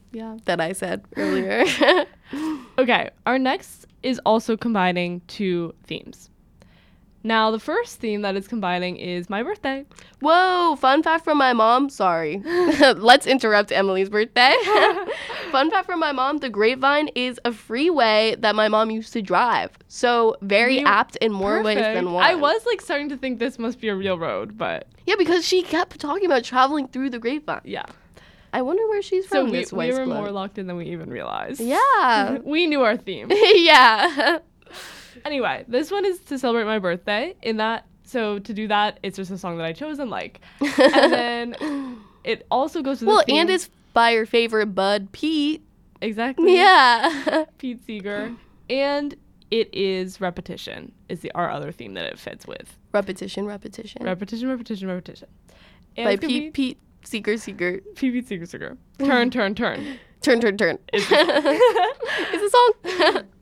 that I said earlier. Okay, our next is also combining two themes. Now, the first theme that it's combining is my birthday. Whoa, fun fact from my mom. Sorry. Let's interrupt Emily's birthday. Fun fact from my mom, the Grapevine is a freeway that my mom used to drive. So very apt in more ways than one. I was like starting to think this must be a real road, but... Yeah, because she kept talking about traveling through the Grapevine. Yeah. I wonder where she's from, this we were blood. more locked in than we even realized. Yeah. We knew our theme. Yeah. Anyway, this one is to celebrate my birthday. So to do that, it's just a song that I chose and like. And then it also goes to the theme. And it's by your favorite bud, Pete. Exactly. Yeah. Pete Seeger. And it is repetition our other theme that it fits with. Repetition. Repetition. And By Pete Seeger. Pete Seeger. Turn. Turn. Is the song.